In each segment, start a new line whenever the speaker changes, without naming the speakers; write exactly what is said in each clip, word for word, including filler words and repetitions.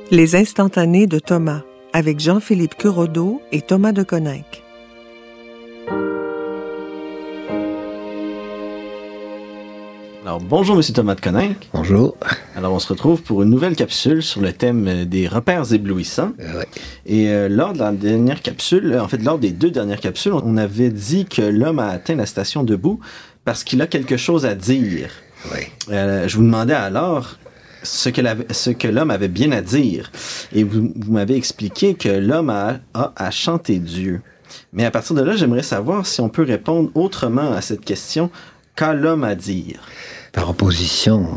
Les instantanés de Thomas, avec Jean-Philippe Curodeau et Thomas de Coninck.
Alors, bonjour, Monsieur Thomas de Coninck.
Bonjour.
Alors, on se retrouve pour une nouvelle capsule sur le thème des repères éblouissants.
Euh, ouais.
Et euh, lors de la dernière capsule, en fait, lors des deux dernières capsules, on avait dit que l'homme a atteint la station debout parce qu'il a quelque chose à dire.
Ouais.
Euh, je vous demandais alors ce que, la, ce que l'homme avait bien à dire. Et vous, vous m'avez expliqué que l'homme a, a à chanter Dieu. Mais à partir de là, j'aimerais savoir si on peut répondre autrement à cette question. Qu'a l'homme à dire?
Par opposition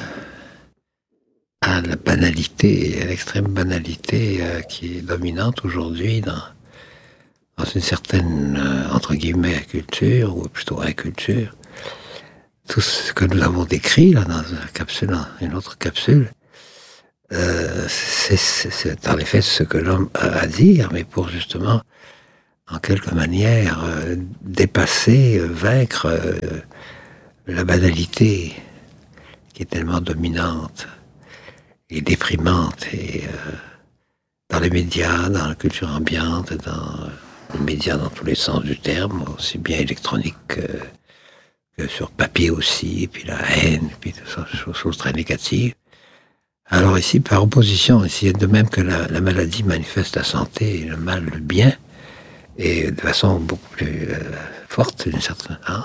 à, à la banalité, à l'extrême banalité euh, qui est dominante aujourd'hui dans, dans une certaine, euh, entre guillemets, culture, ou plutôt inculture, tout ce que nous avons décrit là, dans une capsule, une autre capsule, euh, c'est, c'est, c'est en effet ce que l'homme a à dire, mais pour justement, en quelque manière, euh, dépasser, euh, vaincre euh, la banalité qui est tellement dominante et déprimante et euh, dans les médias, dans la culture ambiante, dans les médias dans tous les sens du terme, aussi bien électronique que, que sur papier aussi, et puis la haine, et puis toutes ces choses très négatives. Alors ici, par opposition, ici, de même que la, la maladie manifeste la santé et le mal le bien, et de façon beaucoup plus euh, forte, d'une certaine hein,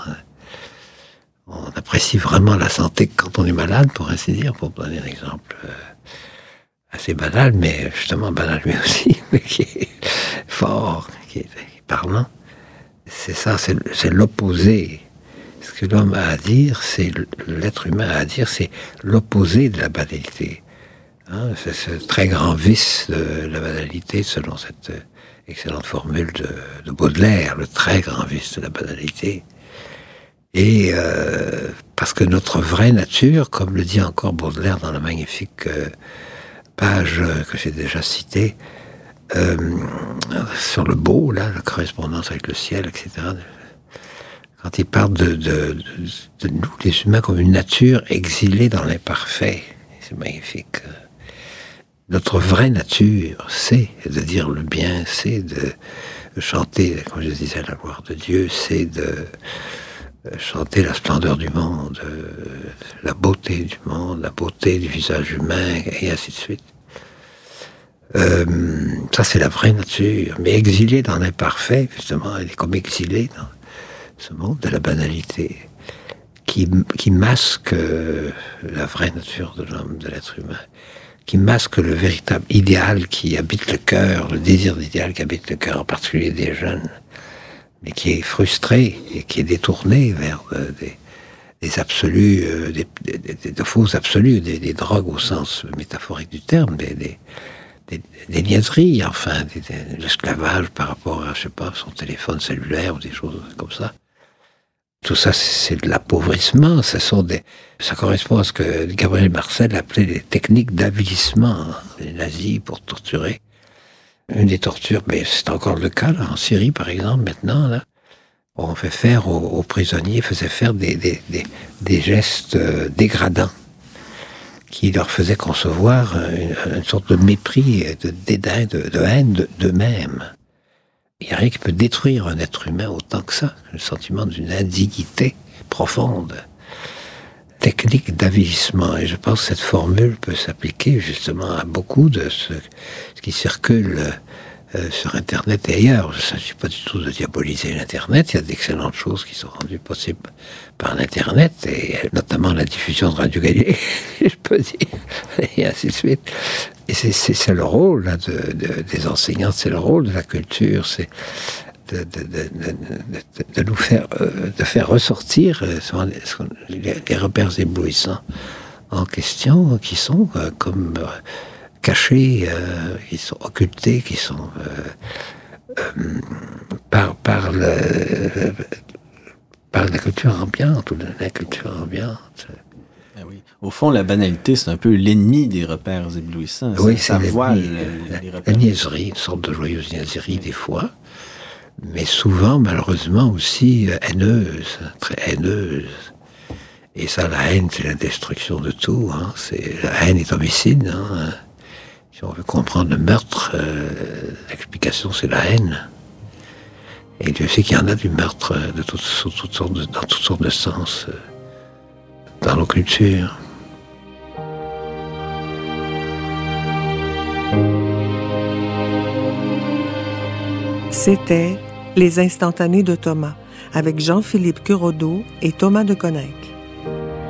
on apprécie vraiment la santé quand on est malade, pour ainsi dire, pour donner un exemple euh, assez banal, mais justement banal lui aussi, mais qui est fort, qui est, qui est parlant. C'est ça, c'est, c'est l'opposé. Ce que l'homme a à dire, c'est l'être humain a à dire, c'est l'opposé de la banalité. Hein, c'est ce très grand vice de la banalité, selon cette excellente formule de, de Baudelaire, le très grand vice de la banalité. Et euh, parce que notre vraie nature, comme le dit encore Baudelaire dans la magnifique euh, page euh, que j'ai déjà citée, euh, sur le beau, là, la correspondance avec le ciel, et cetera, quand il parle de, de, de, de nous, les humains, comme une nature exilée dans l'imparfait, c'est magnifique. Notre vraie nature, c'est de dire le bien, c'est de chanter, comme je disais, la gloire de Dieu, c'est de chanter la splendeur du monde, la beauté du monde, la beauté du visage humain, et ainsi de suite. Euh, ça, c'est la vraie nature. Mais exilée dans l'imparfait, justement, elle est comme exilée dans ce monde de la banalité, qui, qui masque la vraie nature de l'homme, de l'être humain, qui masque le véritable idéal qui habite le cœur, le désir d'idéal qui habite le cœur, en particulier des jeunes, mais qui est frustré et qui est détourné vers euh, des, des absolus, euh, des, des, des, de faux absolus, des, des drogues au sens métaphorique du terme, des, des, des, des niaiseries, enfin, des, des, l'esclavage par rapport à, je sais pas, son téléphone cellulaire ou des choses comme ça. Tout ça, c'est de l'appauvrissement. Ce sont des, ça correspond à ce que Gabriel Marcel appelait les techniques d'avilissement, hein, les nazis pour torturer. Une des tortures, mais c'est encore le cas, là, en Syrie, par exemple, maintenant, là, on fait faire aux, aux prisonniers, faisait faire des, des, des, des gestes euh, dégradants qui leur faisaient concevoir une, une sorte de mépris, de dédain, de, de haine de, d'eux-mêmes. Il n'y a rien qui peut détruire un être humain autant que ça, le sentiment d'une indignité profonde. Technique d'avilissement. Et je pense que cette formule peut s'appliquer justement à beaucoup de ce, ce qui circule euh, sur Internet et ailleurs. Il ne s'agit pas du tout de diaboliser l'Internet. Il y a d'excellentes choses qui sont rendues possibles par l'Internet, et notamment la diffusion de Radio Galilée, je peux dire, et ainsi de suite. Et c'est, c'est, c'est le rôle là, de, de, des enseignants, c'est le rôle de la culture, c'est de, de, de, de, de nous faire, euh, de faire ressortir euh, les, les repères éblouissants en question, qui sont euh, comme euh, cachés, euh, qui sont occultés, qui sont euh, euh, par, par, le, par la culture ambiante, ou de la culture ambiante.
Ah oui. Au fond, la banalité, c'est un peu l'ennemi des repères éblouissants.
Oui,
ça,
c'est
ça voile
la,
les repères.
La niaiserie, une sorte de joyeuse niaiserie des fois, mais souvent, malheureusement, aussi haineuse, très haineuse. Et ça, la haine, c'est la destruction de tout. Hein. C'est, la haine est homicide. Hein. Si on veut comprendre le meurtre, euh, l'explication c'est la haine. Et Dieu sait qu'il y en a du meurtre euh, de toutes, toutes sortes de, dans toutes sortes de sens euh, dans nos cultures.
C'était Les Instantanés de Thomas, avec Jean-Philippe Curodeau et Thomas de Coninck.